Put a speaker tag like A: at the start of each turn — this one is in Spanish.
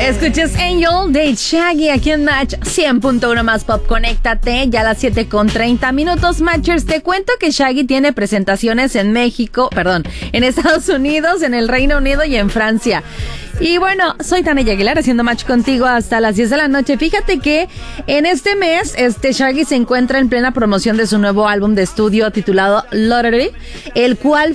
A: Escuches Angel de Shaggy aquí en Match 100.1 más pop. Conéctate ya a las 7:30. Matchers, te cuento que Shaggy tiene presentaciones en en Estados Unidos, en el Reino Unido y en Francia. Y bueno, soy Tania Aguilar haciendo match contigo hasta las 10 de la noche. Fíjate que en este mes, Shaggy se encuentra en plena promoción de su nuevo álbum de estudio titulado Lottery, el cual